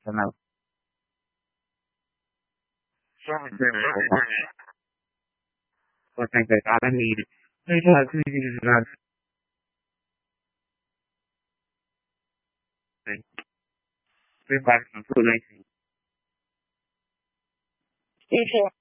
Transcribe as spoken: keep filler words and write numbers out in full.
to know. Something very important. So I think that's all I needed. Thank you, like, you just got to back to the You too.